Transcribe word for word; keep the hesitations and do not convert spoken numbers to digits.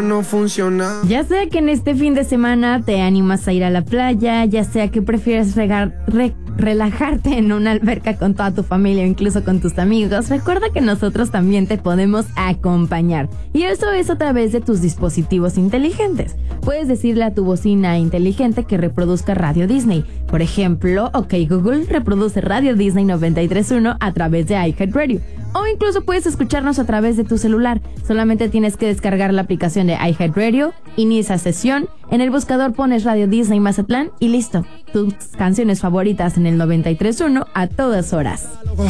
no funciona. Ya sea que en este fin de semana te animas a ir a la playa, ya sea que prefieres regar, re, relajarte en una alberca con toda tu familia o incluso con tus amigos, recuerda que nosotros también te podemos acompañar. Y eso es a través de tus dispositivos inteligentes. Puedes decirle a tu bocina inteligente que reproduzca Radio Disney. Por ejemplo, OK Google, reproduce Radio Disney noventa y tres punto uno a través de iHeartRadio. O incluso puedes escucharnos a través de tu celular. Solamente tienes que descargar la aplicación de iHeartRadio, inicia sesión, en el buscador pones Radio Disney Mazatlán y listo. Tus canciones favoritas en el noventa y tres punto uno a todas horas.